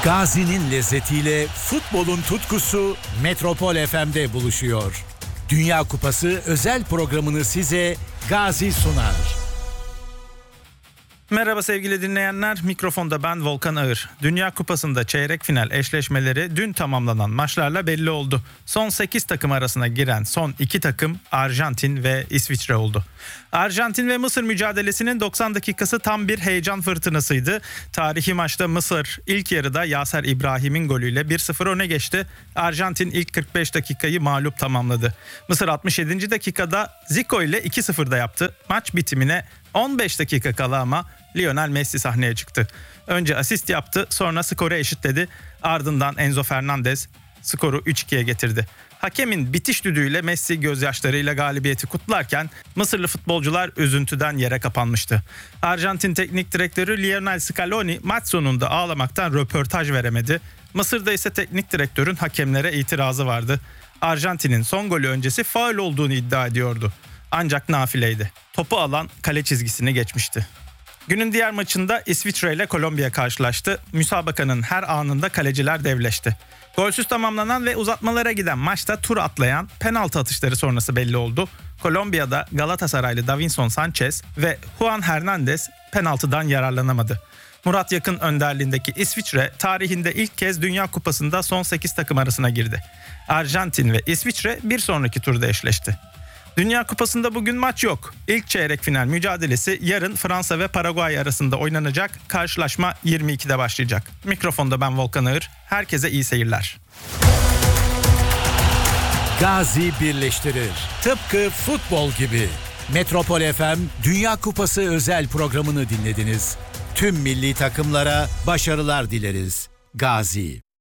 Gazi'nin lezzetiyle futbolun tutkusu Metropol FM'de buluşuyor. Dünya Kupası özel programını size Gazi sunar. Merhaba sevgili dinleyenler, mikrofonda ben Volkan Ağır. Dünya Kupası'nda çeyrek final eşleşmeleri dün tamamlanan maçlarla belli oldu. Son 8 takım arasına giren son 2 takım Arjantin ve İsviçre oldu. Arjantin ve Mısır mücadelesinin 90 dakikası tam bir heyecan fırtınasıydı. Tarihi maçta Mısır ilk yarıda Yaser İbrahim'in golüyle 1-0 öne geçti. Arjantin ilk 45 dakikayı mağlup tamamladı. Mısır 67. dakikada Zico ile 2-0'da yaptı. Maç bitimine 15 dakika kala ama Lionel Messi sahneye çıktı. Önce asist yaptı, sonra skoru eşitledi. Ardından Enzo Fernandez skoru 3-2'ye getirdi. Hakemin bitiş düdüğüyle Messi gözyaşlarıyla galibiyeti kutlarken Mısırlı futbolcular üzüntüden yere kapanmıştı. Arjantin teknik direktörü Lionel Scaloni maç sonunda ağlamaktan röportaj veremedi. Mısır'da ise teknik direktörün hakemlere itirazı vardı. Arjantin'in son golü öncesi faul olduğunu iddia ediyordu. Ancak nafileydi. Topu alan kale çizgisini geçmişti. Günün diğer maçında İsviçre ile Kolombiya karşılaştı. Müsabakanın her anında kaleciler devleşti. Golsüz tamamlanan ve uzatmalara giden maçta tur atlayan penaltı atışları sonrası belli oldu. Kolombiya'da Galatasaraylı Davinson Sanchez ve Juan Hernandez penaltıdan yararlanamadı. Murat Yakın önderliğindeki İsviçre tarihinde ilk kez Dünya Kupası'nda son 8 takım arasına girdi. Arjantin ve İsviçre bir sonraki turda eşleşti. Dünya Kupası'nda bugün maç yok. İlk çeyrek final mücadelesi yarın Fransa ve Paraguay arasında oynanacak. Karşılaşma 22'de başlayacak. Mikrofonda ben Volkan Ağır. Herkese iyi seyirler. Gazi birleştirir. Tıpkı futbol gibi. Metropol FM Dünya Kupası özel programını dinlediniz. Tüm milli takımlara başarılar dileriz. Gazi.